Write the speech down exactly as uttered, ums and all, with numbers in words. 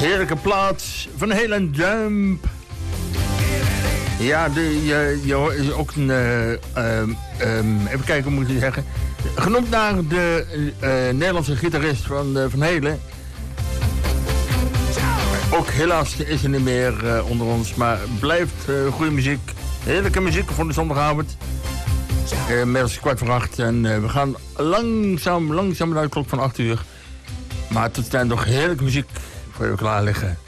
heerlijke plaat van Helen Jump. Ja, de, je, je is ook een... Uh, um, um, even kijken, hoe moet ik zeggen. Genoemd naar de uh, Nederlandse gitarist van, uh, van Helen. Ook helaas is er niet meer uh, onder ons, maar blijft uh, goede muziek. Heerlijke muziek voor de zondagavond. Uh, Inmiddels kwart voor acht en uh, we gaan langzaam, langzaam naar de klok van acht uur. Maar tot dan nog heerlijke muziek voor je klaar liggen.